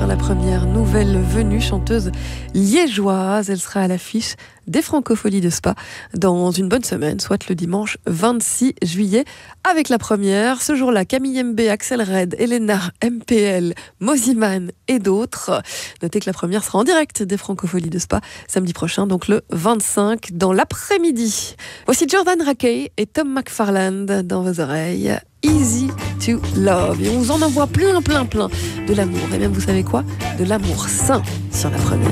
sur la première nouvelle venue, chanteuse liégeoise. Elle sera à l'affiche des Francopholies de Spa dans une bonne semaine, soit le dimanche 26 juillet. Avec la première, ce jour-là, Camille MB, Axel Red, Elena, MPL, Moziman et d'autres. Notez que la première sera en direct des Francopholies de Spa samedi prochain, donc le 25 dans l'après-midi. Voici Jordan Rakey et Tom McFarland dans vos oreilles. Easy to love. Et on vous en envoie plein de l'amour. Et même, vous savez quoi ? De l'amour sain sur la première.